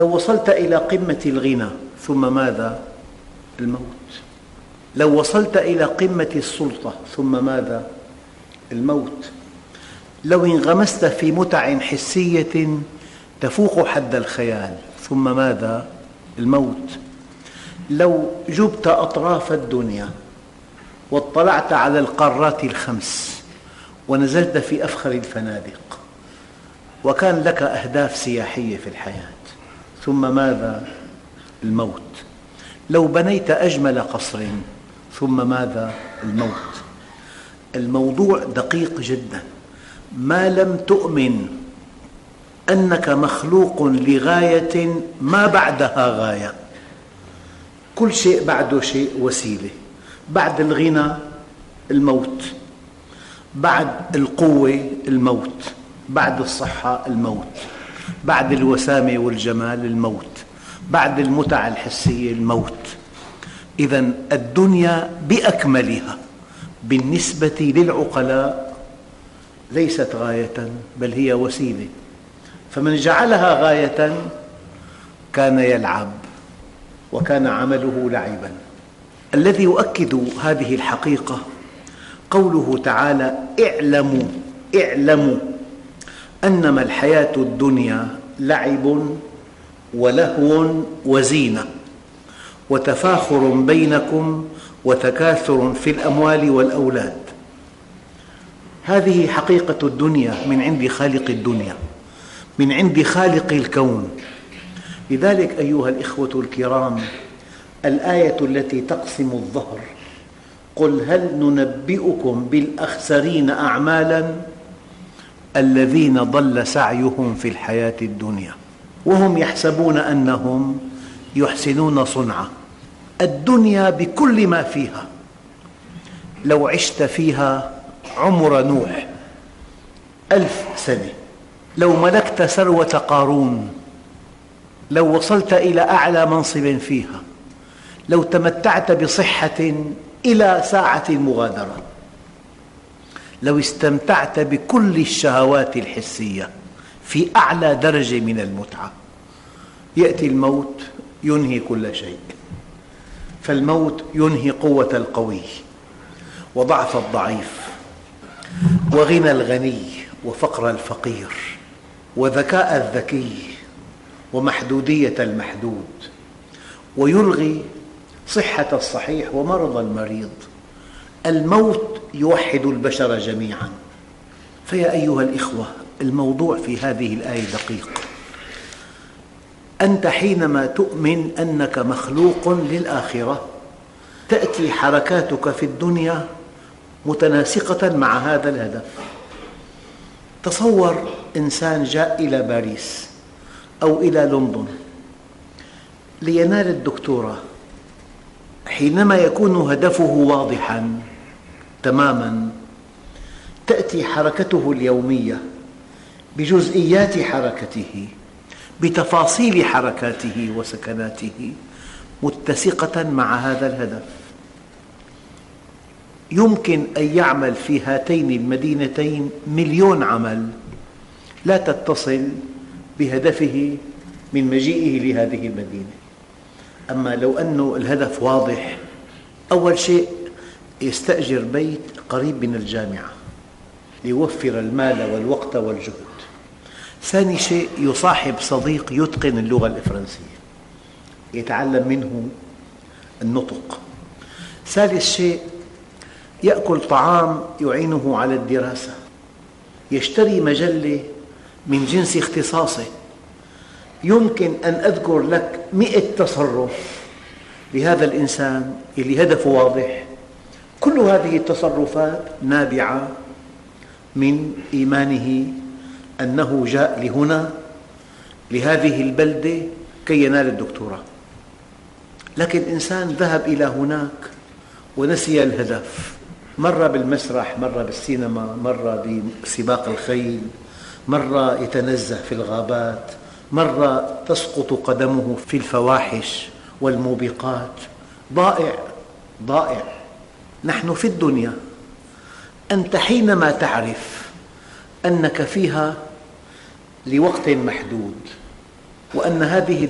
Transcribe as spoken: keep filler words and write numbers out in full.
لو وصلت إلى قمة الغنى ثم ماذا؟ الموت. لو وصلت إلى قمة السلطة ثم ماذا؟ الموت. لو انغمست في متع حسية تفوق حد الخيال ثم ماذا؟ الموت. لو جبت أطراف الدنيا واطلعت على القارات الخمس ونزلت في أفخر الفنادق وكان لك أهداف سياحية في الحياة ثم ماذا؟ الموت. لو بنيت أجمل قصر ثم ماذا؟ الموت. الموضوع دقيق جدا. ما لم تؤمن أنك مخلوق لغاية ما بعدها غاية. كل شيء بعده شيء وسيلة. بعد الغنى الموت، بعد القوة الموت، بعد الصحة الموت، بعد الوسامة والجمال الموت، بعد المتع الحسية الموت. إذن الدنيا بأكملها بالنسبة للعقلاء ليست غاية بل هي وسيلة، فمن جعلها غاية كان يلعب وكان عمله لعبا. الذي يؤكد هذه الحقيقة قوله تعالى: اعلموا اعلموا أنما الحياة الدنيا لعب ولهو وزينة وتفاخر بينكم وتكاثر في الأموال والأولاد. هذه حقيقة الدنيا من عند خالق الدنيا، من عند خالق الكون. لذلك أيها الإخوة الكرام، الآية التي تقسم الظهر: قل هل ننبئكم بالأخسرين أعمالا الذين ضل سعيهم في الحياة الدنيا وهم يحسبون أنهم يحسنون صنعا. الدنيا بكل ما فيها لو عشت فيها عمر نوح ألف سنة، لو ملكت ثروة قارون، لو وصلت إلى أعلى منصب فيها، لو تمتعت بصحة إلى ساعة المغادرة، لو استمتعت بكل الشهوات الحسية في أعلى درجة من المتعة، يأتي الموت ينهي كل شيء. فالموت ينهي قوة القوي وضعف الضعيف وغنى الغني وفقر الفقير وذكاء الذكي ومحدودية المحدود، ويلغي صحة الصحيح ومرض المريض. الموت يوحد البشر جميعا. فيا أيها الإخوة، الموضوع في هذه الآية دقيق. أنت حينما تؤمن أنك مخلوق للآخرة تأتي حركاتك في الدنيا متناسقة مع هذا الهدف. تصور إنسان جاء إلى باريس أو إلى لندن لينال الدكتوراه، حينما يكون هدفه واضحاً تماماً تأتي حركته اليومية بجزئيات حركته بتفاصيل حركاته وسكناته متسقة مع هذا الهدف. يمكن أن يعمل في هاتين المدينتين مليون عمل لا تتصل بهدفه من مجيئه لهذه المدينة. أما لو أن الهدف واضح، أول شيء يستأجر بيت قريب من الجامعة ليوفر المال والوقت والجهد. ثاني شيء يصاحب صديق يتقن اللغة الفرنسية يتعلم منه النطق. ثالث شيء يأكل طعام يعينه على الدراسة، يشتري مجلة من جنس اختصاصه. يمكن أن أذكر لك مئة تصرف لهذا الإنسان اللي هدفه واضح. كل هذه التصرفات نابعة من إيمانه أنه جاء لهنا لهذه البلدة كي ينال الدكتوراه. لكن إنسان ذهب إلى هناك ونسي الهدف، مرة بالمسرح، مرة بالسينما، مرة بسباق الخيل، مرة يتنزه في الغابات، مرة تسقط قدمه في الفواحش والموبقات. ضائع ضائع. نحن في الدنيا، أنت حينما تعرف أنك فيها لوقت محدود وأن هذه